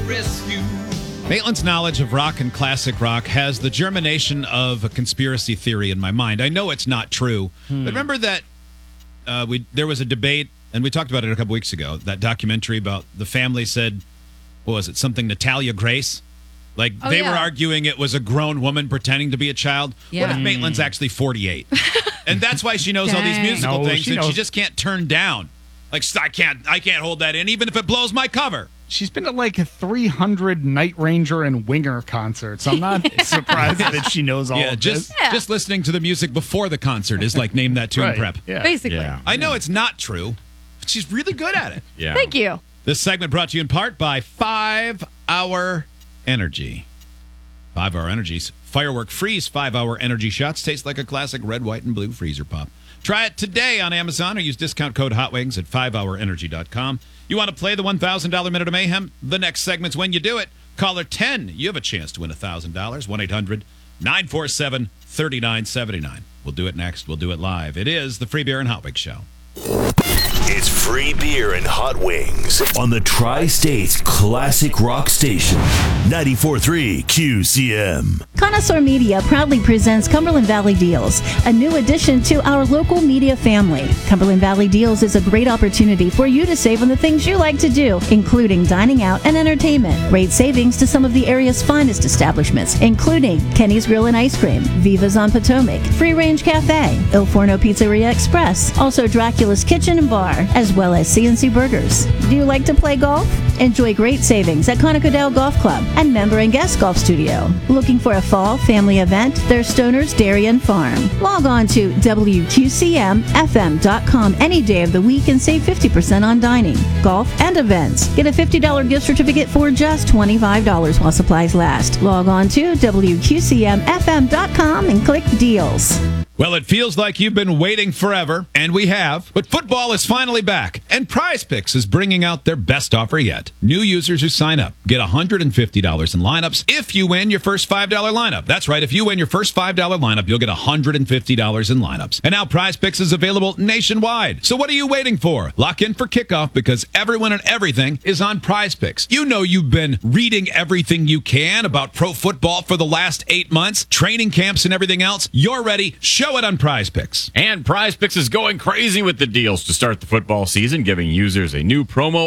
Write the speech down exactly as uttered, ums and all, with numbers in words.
rescue. Maitland's knowledge of rock and classic rock has the germination of a conspiracy theory in my mind. I know it's not true, hmm. but remember that uh, we there was a debate, and we talked about it a couple weeks ago, that documentary about the family said, what was it, something Natalia Grace? Like, oh, they yeah. were arguing it was a grown woman pretending to be a child. Yeah. What if Maitland's actually forty-eight? And that's why she knows all these musical no, things she that knows. she just can't turn down. Like, I can't, I can't hold that in, even if it blows my cover. She's been to like three hundred Night Ranger and Winger concerts. I'm not surprised that she knows all yeah, of just, this. Yeah. Just listening to the music before the concert is like name that tune right. prep. Yeah. Basically. Yeah. I know it's not true, but she's really good at it. Yeah. Thank you. This segment brought to you in part by five hour Energy. five hour Energy's Firework Freeze five hour Energy shots taste like a classic red, white, and blue freezer pop. Try it today on Amazon or use discount code HOTWINGS at five hour energy dot com. You want to play the one thousand dollars Minute of Mayhem? The next segment's when you do it. Caller ten, you have a chance to win one thousand dollars. one eight hundred nine four seven three nine seven nine. We'll do it next. We'll do it live. It is the Free Beer and Hot Wings Show. It's Free Beer and Hot Wings on the Tri-States Classic Rock Station, ninety-four point three Q C M. Connoisseur Media proudly presents Cumberland Valley Deals, a new addition to our local media family. Cumberland Valley Deals is a great opportunity for you to save on the things you like to do, including dining out and entertainment. Great savings to some of the area's finest establishments, including Kenny's Grill and Ice Cream, Viva's on Potomac, Free Range Cafe, Il Forno Pizzeria Express, also Dracula's Kitchen and Bar, as well as C and C Burgers. Do you like to play golf? Enjoy great savings at Conocadale Golf Club and Member and Guest Golf Studio. Looking for a fall family event? There's Stoner's Dairy and Farm. Log on to W Q C M F M dot com any day of the week and save fifty percent on dining, golf, and events. Get a fifty dollars gift certificate for just twenty-five dollars while supplies last. Log on to W Q C M F M dot com and click Deals. Well, it feels like you've been waiting forever, and we have, but football is finally back, and Prize Picks is bringing out their best offer yet. New users who sign up get one hundred fifty dollars in lineups if you win your first five dollar lineup. That's right, if you win your first five dollar lineup, you'll get one hundred fifty dollars in lineups. And now Prize Picks is available nationwide. So what are you waiting for? Lock in for kickoff because everyone and everything is on Prize Picks. You know you've been reading everything you can about pro football for the last eight months, training camps and everything else. You're ready. Show it on Prize Picks. And Prize Picks is going crazy with the deals to start the football season, giving users a new promo